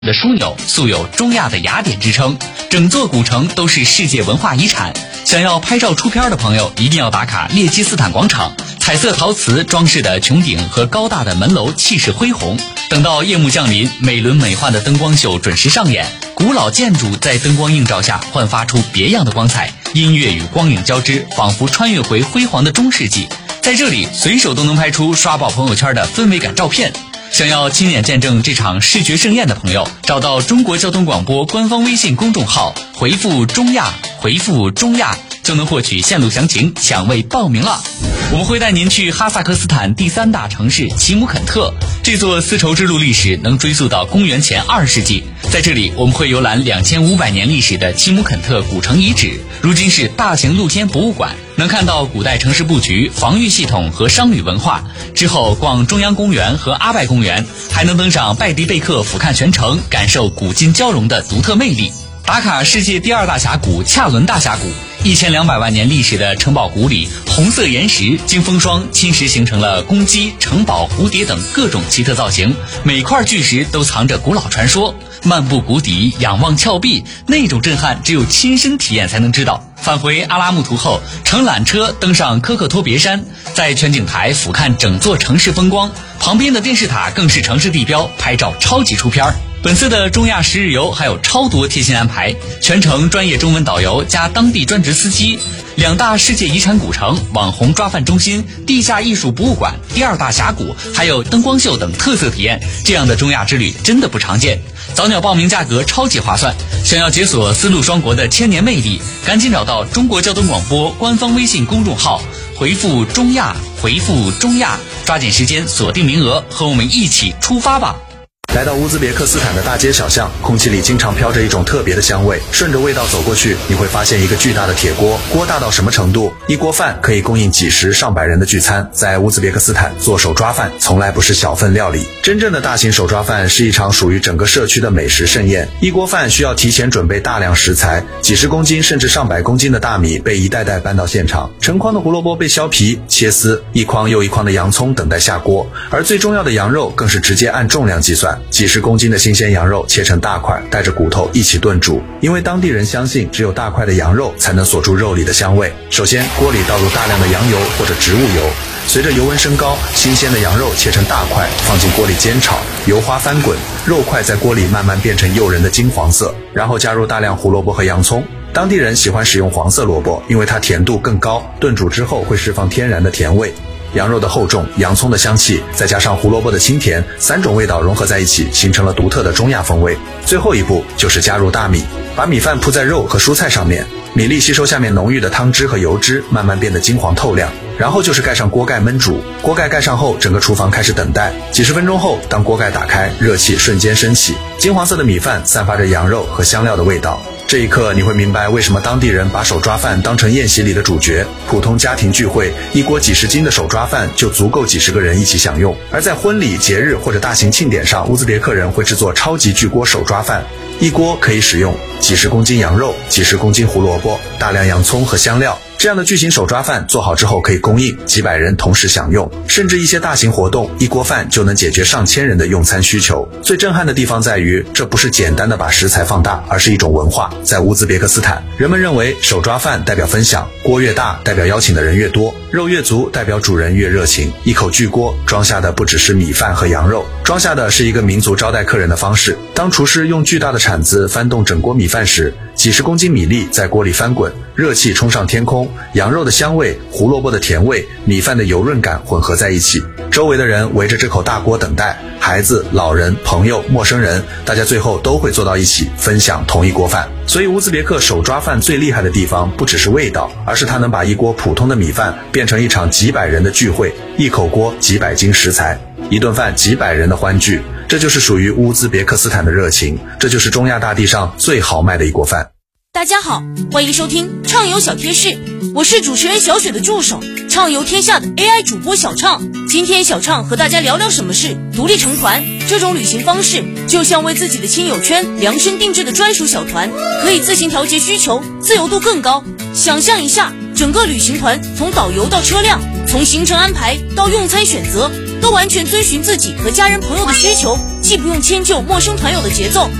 的枢纽素有中亚的雅典之称，整座古城都是世界文化遗产。想要拍照出片的朋友一定要打卡列基斯坦广场，彩色陶瓷装饰的穹顶和高大的门楼气势恢宏。等到夜幕降临，美轮美奂的灯光秀准时上演，古老建筑在灯光映照下焕发出别样的光彩，音乐与光影交织，仿佛穿越回辉煌的中世纪。在这里随手都能拍出刷爆朋友圈的氛围感照片。想要亲眼见证这场视觉盛宴的朋友，找到中国交通广播官方微信公众号，回复中亚就能获取线路详情，抢位报名了。我们会带您去哈萨克斯坦第3大城市齐姆肯特，这座丝绸之路历史能追溯到公元前2世纪。在这里我们会游览2500年历史的齐姆肯特古城遗址，如今是大型露天博物馆，能看到古代城市布局、防御系统和商旅文化。之后逛中央公园和阿拜公园，还能登上拜迪贝克俯瞰全城，感受古今交融的独特魅力。打卡世界第2大峡谷恰伦大峡谷，1200万年历史的城堡谷里，红色岩石经风霜侵蚀形成了公鸡、城堡、蝴蝶等各种奇特造型，每块巨石都藏着古老传说。漫步谷底，仰望峭壁，那种震撼只有亲身体验才能知道。返回阿拉木图后，乘缆车登上科克托别山，在全景台俯瞰整座城市风光，旁边的电视塔更是城市地标，拍照超级出片。本次的中亚10日游还有超多贴心安排，全程专业中文导游加当地专职司机，2大世界遗产古城、网红抓饭中心、地下艺术博物馆、第2大峡谷，还有灯光秀等特色体验，这样的中亚之旅真的不常见。早鸟报名价格超级划算，想要解锁丝路双国的千年魅力，赶紧找到中国交通广播官方微信公众号，回复中亚，抓紧时间锁定名额，和我们一起出发吧。 来到乌兹别克斯坦的大街小巷，空气里经常飘着一种特别的香味。顺着味道走过去，你会发现一个巨大的铁锅，锅大到什么程度？一锅饭可以供应几十上百人的聚餐。在乌兹别克斯坦做手抓饭从来不是小份料理，真正的大型手抓饭是一场属于整个社区的美食盛宴。一锅饭需要提前准备大量食材，几十公斤甚至上百公斤的大米被一袋袋搬到现场，成筐的胡萝卜被削皮切丝，一筐又一筐的洋葱等待下锅，而最重要的羊肉更是直接按重量计算。几十公斤的新鲜羊肉切成大块，带着骨头一起炖煮，因为当地人相信只有大块的羊肉才能锁住肉里的香味。首先锅里倒入大量的羊油或者植物油，随着油温升高，新鲜的羊肉切成大块放进锅里煎炒，油花翻滚，肉块在锅里慢慢变成诱人的金黄色，然后加入大量胡萝卜和洋葱。当地人喜欢使用黄色萝卜，因为它甜度更高，炖煮之后会释放天然的甜味。羊肉的厚重，洋葱的香气，再加上胡萝卜的清甜，3种味道融合在一起，形成了独特的中亚风味。最后一步就是加入大米，把米饭铺在肉和蔬菜上面，米粒吸收下面浓郁的汤汁和油脂，慢慢变得金黄透亮。然后就是盖上锅盖焖煮，锅盖盖上后，整个厨房开始等待。几十分钟后，当锅盖打开，热气瞬间升起，金黄色的米饭散发着羊肉和香料的味道。这一刻你会明白为什么当地人把手抓饭当成宴席里的主角。普通家庭聚会，一锅几十斤的手抓饭就足够几十个人一起享用。而在婚礼、节日或者大型庆典上，乌兹别克人会制作超级巨锅手抓饭，一锅可以使用几十公斤羊肉、几十公斤胡萝卜、大量洋葱和香料。这样的巨型手抓饭做好之后可以供应几百人同时享用，甚至一些大型活动，一锅饭就能解决上千人的用餐需求。最震撼的地方在于，这不是简单的把食材放大，而是一种文化。在乌兹别克斯坦，人们认为手抓饭代表分享，锅越大代表邀请的人越多，肉越足代表主人越热情。一口巨锅装下的不只是米饭和羊肉，装下的是一个民族招待客人的方式。当厨师用巨大的铲子翻动整锅米饭时，几十公斤米粒在锅里翻滚，热气冲上天空，羊肉的香味、胡萝卜的甜味、米饭的油润感混合在一起。周围的人围着这口大锅等待，孩子、老人、朋友、陌生人，大家最后都会坐到一起分享同一锅饭。所以乌兹别克手抓饭最厉害的地方不只是味道，而是它能把一锅普通的米饭变成一场几百人的聚会，一口锅几百斤食材，一顿饭几百人的欢聚。这就是属于乌兹别克斯坦的热情，这就是中亚大地上最豪迈的一锅饭。 大家好，欢迎收听畅游小贴士，我是主持人小雪的助手，畅游天下的 AI 主播小畅。今天小畅和大家聊聊什么是独立成团。这种旅行方式就像为自己的亲友圈量身定制的专属小团，可以自行调节需求，自由度更高。想象一下，整个旅行团从导游到车辆，从行程安排到用餐选择， 都完全遵循自己和家人朋友的需求，既不用迁就陌生团友的节奏，